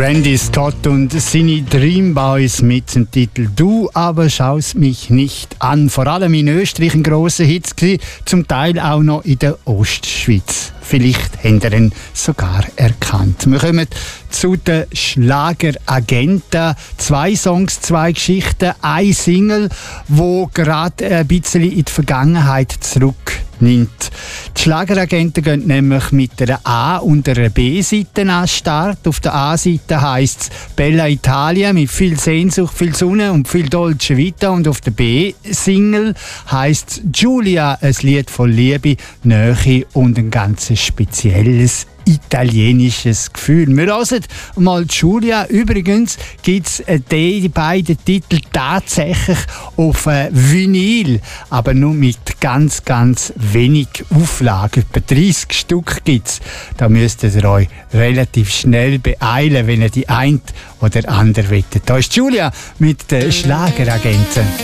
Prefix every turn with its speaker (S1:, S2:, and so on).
S1: Randy Scott und seine Dream Boys mit dem Titel «Du aber schaust mich nicht an». Vor allem in Österreich ein grosser Hit gewesen, zum Teil auch noch in der Ostschweiz. Vielleicht habt ihr ihn sogar erkannt. Wir kommen zu den Schlageragenten. 2 Songs, 2 Geschichten, eine Single, wo gerade ein bisschen in die Vergangenheit zurücknimmt. Die Schlageragenten gehen nämlich mit einer A- und einer B-Seite an den Start. Auf der A-Seite heisst es «Bella Italia» mit viel Sehnsucht, viel Sonne und viel Dolce Vita. Und auf der B-Single heisst es «Giulia», ein Lied von Liebe, Nähe und ein ganz spezielles italienisches Gefühl. Wir hören mal Giulia. Übrigens gibt es die beiden Titel tatsächlich auf Vinyl, aber nur mit ganz, ganz wenig Auflagen. Etwa 30 Stück gibt es. Da müsst ihr euch relativ schnell beeilen, wenn ihr die ein oder andere wettet. Da ist Giulia mit den Schlageragenten.